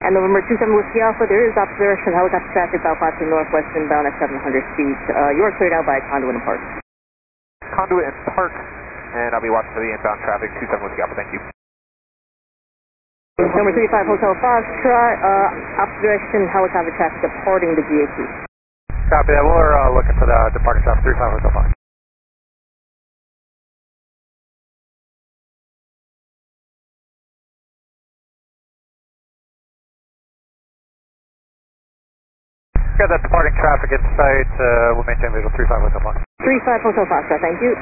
And November 27 Whiskey Alpha, there is opposite direction helicopter traffic about 5 to northwest inbound at 700 feet. You are cleared out by Conduit and Park. Conduit and Park, and I'll be watching for the inbound traffic, 27 Whiskey Alpha, thank you. Number 35 Hotel Foxtrot, opposite direction helicopter traffic departing the GAC. Copy that, we're looking for the departing traffic, 35 Hotel Fox. Got that departing traffic in sight, we'll maintain visual 35 Hotel Fox. 35 Hotel Foxtrot, thank you.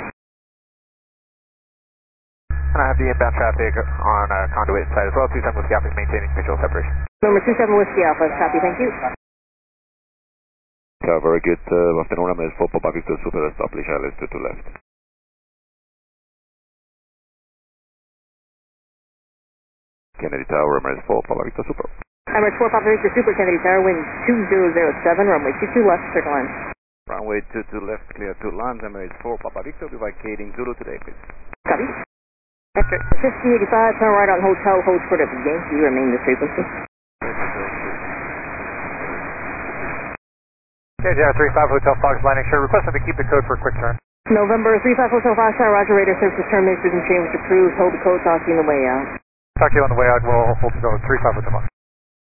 And I have the inbound traffic on Conduit side as well, 27 Whiskey Alpha is maintaining visual separation. Number 27 Whiskey Alpha, copy, thank you. Yeah, very good afternoon, Emirates 4 Papa Victor Super, establish ILS to left. Kennedy Tower, Emirates 4 Papa Victor Super. Emirates 4 Papa Victor Super, Kennedy Tower, wind 2007, runway 22 left, circle line. Runway 22 left, clear 2 lines, Emirates 4 Papa Victor, be vacating Zulu today, please. Copy. Okay. 1585, turn right on hotel, hold short of Yankee, remain the frequency. KJR 35 Hotel Fox landing, sure, requesting to keep the code for a quick turn. November 35 Hotel Fox, Roger, radar service terminated, frequency change approved, hold the code, talk to you on the way out. Talk to you on the way out, we'll hold to go 35 Hotel Fox.